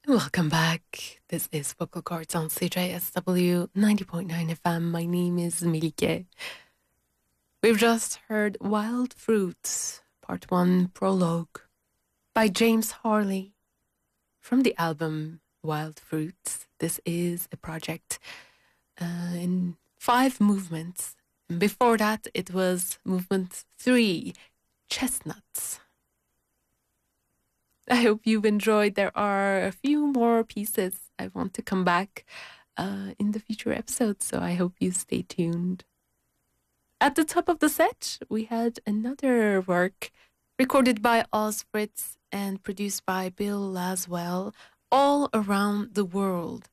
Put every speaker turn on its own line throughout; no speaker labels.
Welcome back. This is Vocal Chords on CJSW 90.9 FM. My name is Milike. We've just heard Wild Fruits, Part 1 Prologue by James Harley from the album Wild Fruits. This is a project in 5 movements. Before that, it was movement 3, Chestnuts. I hope you've enjoyed. There are a few more pieces I want to come back in the future episodes, so I hope you stay tuned. At the top of the set, we had another work recorded by Oz Fritz and produced by Bill Laswell, All Around the World,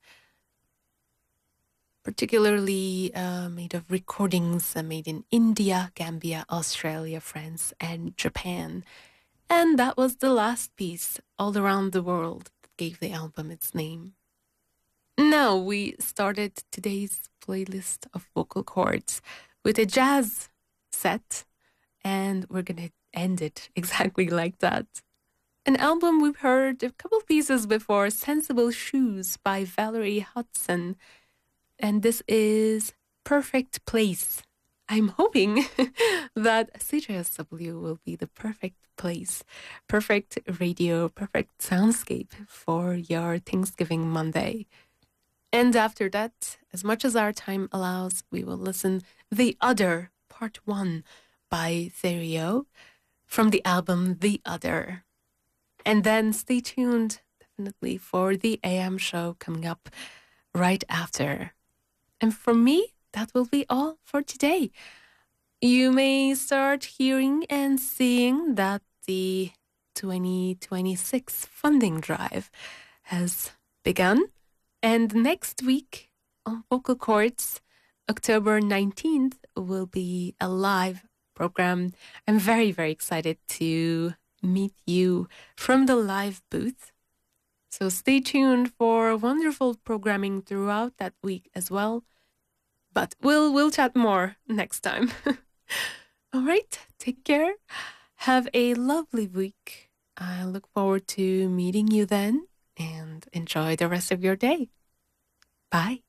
particularly made of recordings made in India, Gambia, Australia, France, and Japan. And that was the last piece, All Around the World, that gave the album its name. Now we started today's playlist of vocal chords with a jazz set, and we're going to end it exactly like that. An album we've heard a couple pieces before, Sensible Shoes by Valerie Hudson, and this is Perfect Place. I'm hoping that CJSW will be the perfect place, perfect radio, perfect soundscape for your Thanksgiving Monday. And after that, as much as our time allows, we will listen The Other, Part 1 by Therio from the album The Other. And then stay tuned, definitely, for the AM show coming up right after. And for me, that will be all for today. You may start hearing and seeing that the 2026 funding drive has begun. And next week on Vocal Chords, October 19th, will be a live program. I'm very, very excited to meet you from the live booth. So stay tuned for wonderful programming throughout that week as well. But we'll chat more next time. All right, take care. Have a lovely week. I look forward to meeting you then, and enjoy the rest of your day. Bye.